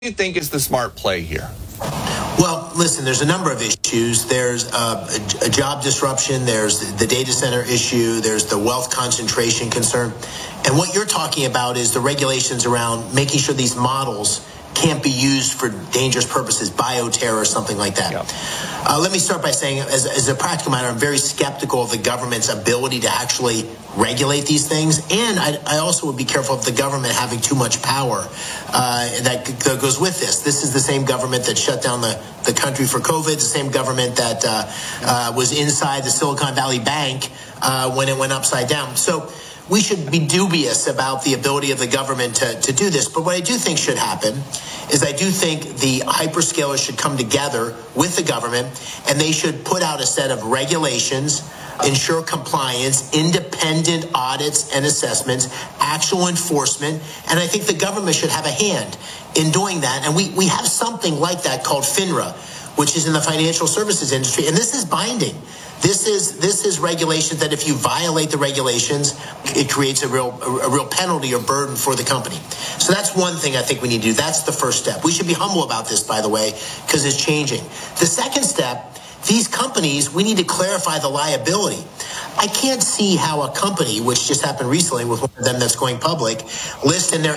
you think is the smart play here? Well, listen, there's a number of issues. There's a job disruption. There's the data center issue. There's the wealth concentration concern. And what you're talking about is the regulations around making sure these models can't be used for dangerous purposes, bioterror or something like that. Yep. Let me start by saying, as a practical matter, I'm very skeptical of the government's ability to actually regulate these things. And I also would be careful of the government having too much power that goes with this. This is the same government that shut down the country for COVID, the same government that was inside the Silicon Valley Bank when it went upside down. So we should be dubious about the ability of the government to do this. But what I do think should happen is I do think the hyperscalers should come together with the government, and they should put out a set of regulations, ensure compliance, independent audits and assessments, actual enforcement. And I think the government should have a hand in doing that. And we have something like that called FINRA, which is in the financial services industry. And this is binding. This is regulations that if you violate the regulations, it creates a real penalty or burden for the company. So that's one thing I think we need to do. That's the first step. We should be humble about this, by the way, because it's changing. The second step, these companies, we need to clarify the liability. I can't see how a company, which just happened recently with one of them that's going public, list in their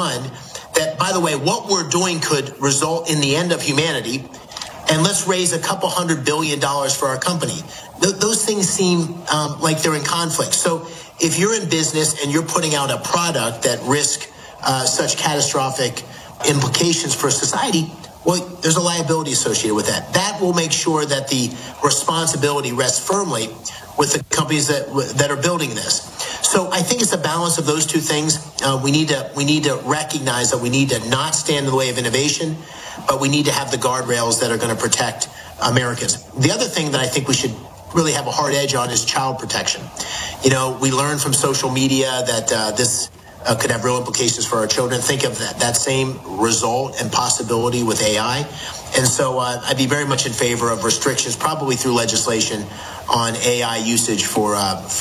S1 that, by the way, what we're doing could result in the end of humanity, and let's raise a couple $100 billion for our company. Those things seem like they're in conflict. So if you're in business and you're putting out a product that risks such catastrophic implications for society, well, there's a liability associated with that. That will make sure that the responsibility rests firmly with the companies that are building this. So I think it's a balance of those two things. We need to recognize that we need to not stand in the way of innovation, but we need to have the guardrails that are going to protect Americans. The other thing that I think we should really have a hard edge on is child protection. You know, we learn from social media that this could have real implications for our children. Think of that same result and possibility with AI. And so I'd be very much in favor of restrictions, probably through legislation, on AI usage for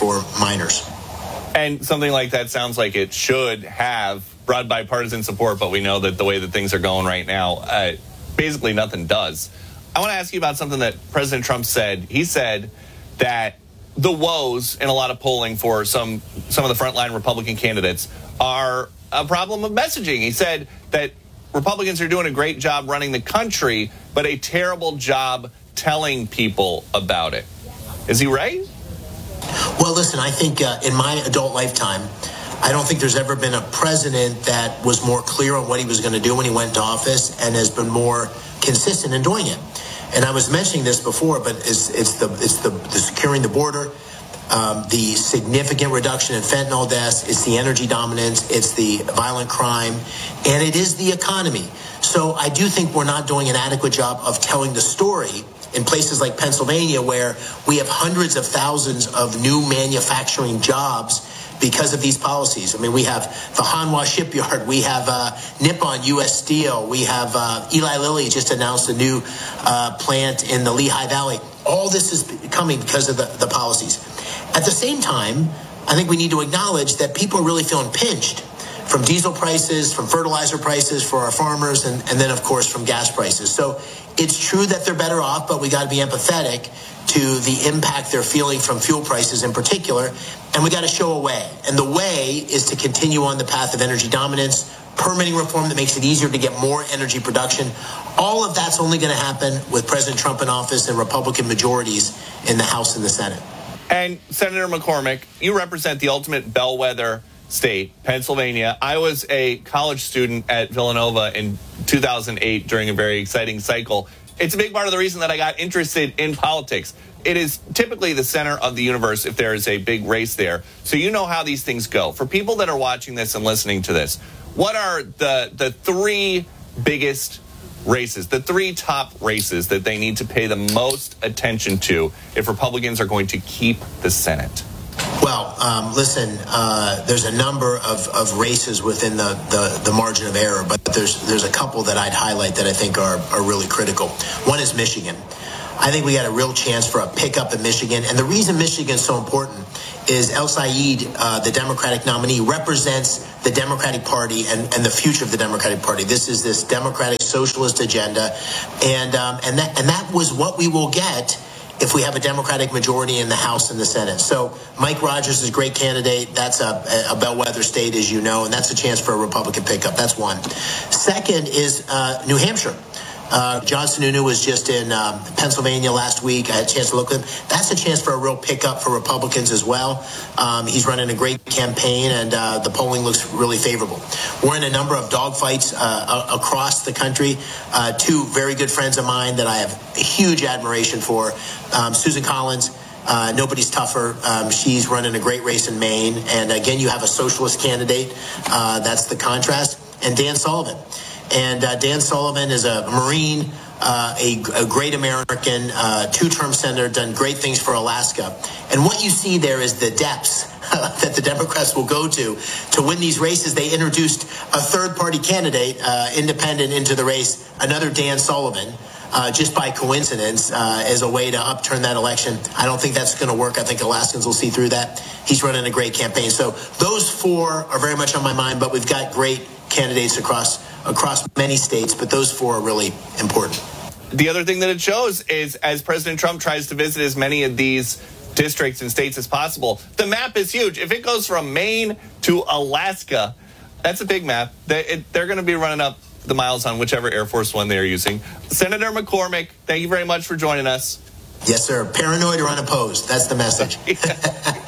minors. And something like that sounds like it should have broad bipartisan support, but we know that the way that things are going right now, basically nothing does. I want to ask you about something that President Trump said. He said that the woes in a lot of polling for some of the frontline Republican candidates are a problem of messaging. He said that Republicans are doing a great job running the country, but a terrible job telling people about it. Is he right? Well, listen, I think in my adult lifetime, I don't think there's ever been a president that was more clear on what he was going to do when he went into office and has been more consistent in doing it. And I was mentioning this before, but it's the securing the border, the significant reduction in fentanyl deaths, it's the energy dominance, it's the violent crime, and it is the economy. So I do think we're not doing an adequate job of telling the story in places like Pennsylvania, where we have hundreds of thousands of new manufacturing jobs because of these policies. I mean, we have the Hanwha shipyard, we have Nippon U.S. Steel, we have Eli Lilly just announced a new plant in the Lehigh Valley. All this is coming because of the policies. At the same time, I think we need to acknowledge that people are really feeling pinched from diesel prices, from fertilizer prices for our farmers, and then, of course, from gas prices. So it's true that they're better off, but we got to be empathetic to the impact they're feeling from fuel prices in particular, and we got to show a way. And the way is to continue on the path of energy dominance, permitting reform that makes it easier to get more energy production. All of that's only going to happen with President Trump in office and Republican majorities in the House and the Senate. And Senator McCormick, you represent the ultimate bellwether state, Pennsylvania. I was a college student at Villanova in 2008 during a very exciting cycle. It's a big part of the reason that I got interested in politics. It is typically the center of the universe if there is a big race there. So you know how these things go. For people that are watching this and listening to this, what are the three biggest races, the three top races that they need to pay the most attention to if Republicans are going to keep the Senate? Well, listen, there's a number of races within the margin of error, but there's a couple that I'd highlight that I think are really critical. One is Michigan. I think we got a real chance for a pickup in Michigan. And the reason Michigan is so important is El Sayed, the Democratic nominee, represents the Democratic Party and the future of the Democratic Party. This Democratic socialist agenda. And that was what we will get if we have a Democratic majority in the House and the Senate. So Mike Rogers is a great candidate. That's a bellwether state, as you know, and that's a chance for a Republican pickup. That's one. Second is New Hampshire. John Sununu was just in Pennsylvania last week. I had a chance to look at him. That's a chance for a real pickup for Republicans as well. He's running a great campaign, and the polling looks really favorable. We're in a number of dogfights across the country. Two very good friends of mine that I have huge admiration for. Susan Collins. Nobody's tougher. She's running a great race in Maine. And again, you have a socialist candidate. That's the contrast. And Dan Sullivan. And Dan Sullivan is a Marine, a great American, two-term senator, done great things for Alaska. And what you see there is the depths that the Democrats will go to win these races. They introduced a third-party candidate, independent, into the race, another Dan Sullivan. Just by coincidence, as a way to upturn that election. I don't think that's going to work. I think Alaskans will see through that. He's running a great campaign. So those four are very much on my mind, but we've got great candidates across many states, but those four are really important. The other thing that it shows is as President Trump tries to visit as many of these districts and states as possible, the map is huge. If it goes from Maine to Alaska, that's a big map. They're going to be running up the miles on whichever Air Force One they're using. Senator McCormick, thank you very much for joining us. Yes, sir. Paranoid or unopposed. That's the message.